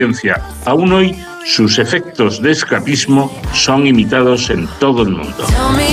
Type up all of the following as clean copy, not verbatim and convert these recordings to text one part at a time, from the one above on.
ciencia. Aún hoy, sus efectos de escapismo son imitados en todo el mundo.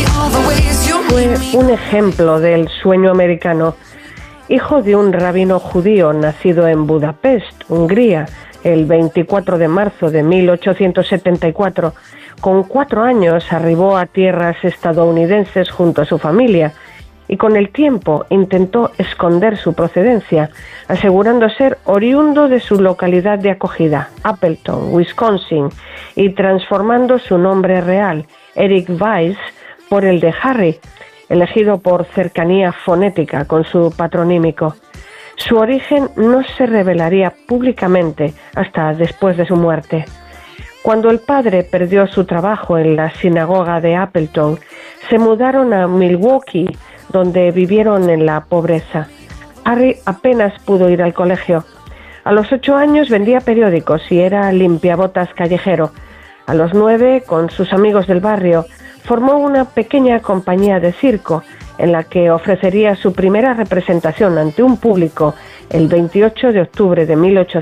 Fue un ejemplo del sueño americano. Hijo de un rabino judío nacido en Budapest, Hungría, el 24 de marzo de 1874, con 4 años arribó a tierras estadounidenses junto a su familia y con el tiempo intentó esconder su procedencia, asegurando ser oriundo de su localidad de acogida, Appleton, Wisconsin, y transformando su nombre real, Eric Weiss, por el de Harry, elegido por cercanía fonética con su patronímico. Su origen no se revelaría públicamente hasta después de su muerte. Cuando el padre perdió su trabajo en la sinagoga de Appleton, se mudaron a Milwaukee, donde vivieron en la pobreza. Harry apenas pudo ir al colegio. A los 8 años vendía periódicos y era limpiabotas callejero. A los 9, con sus amigos del barrio, formó una pequeña compañía de circo en la que ofrecería su primera representación ante un público el 28 de octubre de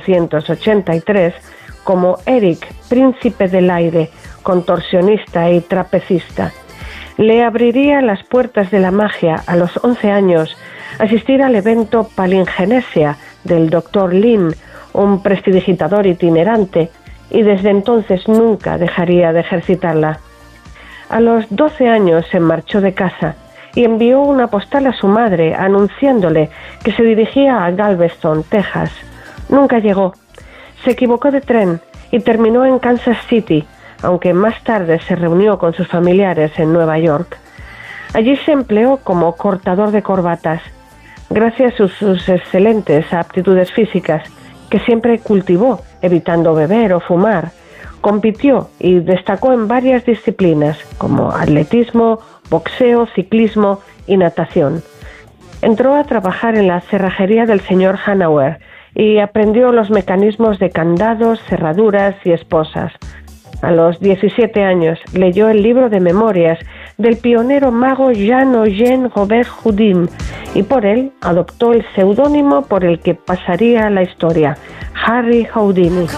1883 como Eric, príncipe del aire, contorsionista y trapecista. Le abriría las puertas de la magia a los 11 años asistir al evento Palingenesia del Dr. Lin, un prestidigitador itinerante, y desde entonces nunca dejaría de ejercitarla. A los 12 años se marchó de casa y envió una postal a su madre anunciándole que se dirigía a Galveston, Texas. Nunca llegó. Se equivocó de tren y terminó en Kansas City, aunque más tarde se reunió con sus familiares en Nueva York. Allí se empleó como cortador de corbatas. Gracias a sus excelentes aptitudes físicas, que siempre cultivó, evitando beber o fumar, compitió y destacó en varias disciplinas, como atletismo, boxeo, ciclismo y natación. Entró a trabajar en la cerrajería del señor Hanauer y aprendió los mecanismos de candados, cerraduras y esposas. A los 17 años leyó el libro de memorias del pionero mago Jean-Eugène Robert Houdin y por él adoptó el seudónimo por el que pasaría a la historia, Harry Houdini.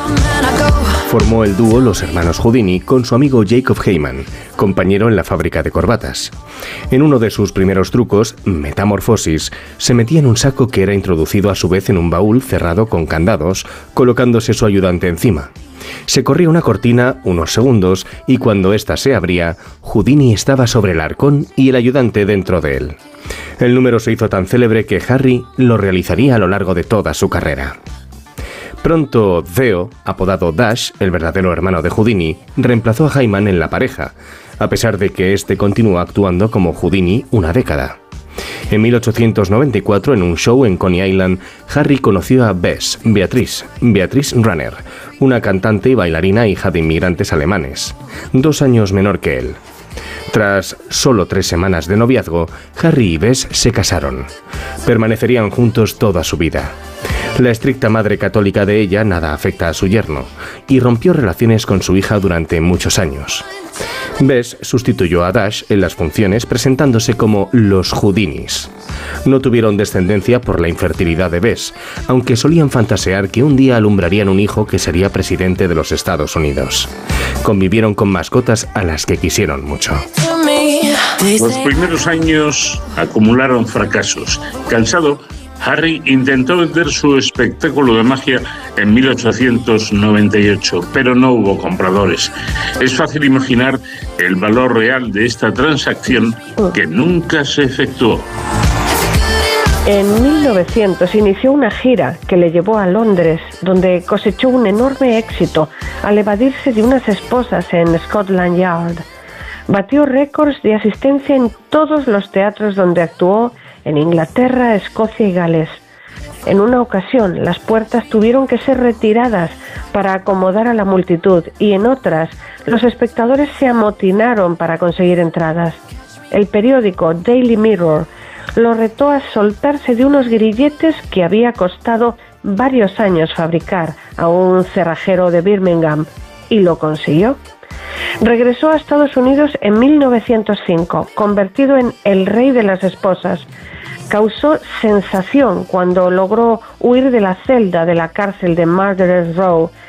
Formó el dúo Los Hermanos Houdini con su amigo Jacob Heyman, compañero en la fábrica de corbatas. En uno de sus primeros trucos, Metamorfosis, se metía en un saco que era introducido a su vez en un baúl cerrado con candados, colocándose su ayudante encima. Se corría una cortina unos segundos y cuando ésta se abría, Houdini estaba sobre el arcón y el ayudante dentro de él. El número se hizo tan célebre que Harry lo realizaría a lo largo de toda su carrera. Pronto, Theo, apodado Dash, el verdadero hermano de Houdini, reemplazó a Heyman en la pareja, a pesar de que este continuó actuando como Houdini una década. En 1894, en un show en Coney Island, Harry conoció a Beatrice Runner, una cantante y bailarina hija de inmigrantes alemanes, 2 años menor que él. Tras solo 3 semanas de noviazgo, Harry y Bess se casaron. Permanecerían juntos toda su vida. La estricta madre católica de ella nada afecta a su yerno, y rompió relaciones con su hija durante muchos años. Bess sustituyó a Dash en las funciones presentándose como los Houdinis. No tuvieron descendencia por la infertilidad de Bess, aunque solían fantasear que un día alumbrarían un hijo que sería presidente de los Estados Unidos. Convivieron con mascotas a las que quisieron mucho. Los primeros años acumularon fracasos. Cansado, Harry intentó vender su espectáculo de magia en 1898, pero no hubo compradores. Es fácil imaginar el valor real de esta transacción que nunca se efectuó. En 1900 inició una gira que le llevó a Londres, donde cosechó un enorme éxito al evadirse de unas esposas en Scotland Yard. Batió récords de asistencia en todos los teatros donde actuó en Inglaterra, Escocia y Gales. En una ocasión, las puertas tuvieron que ser retiradas para acomodar a la multitud y en otras, los espectadores se amotinaron para conseguir entradas. El periódico Daily Mirror lo retó a soltarse de unos grilletes que había costado varios años fabricar a un cerrajero de Birmingham, y lo consiguió. Regresó a Estados Unidos en 1905, convertido en el rey de las esposas. Causó sensación cuando logró huir de la celda de la cárcel de Murderers Row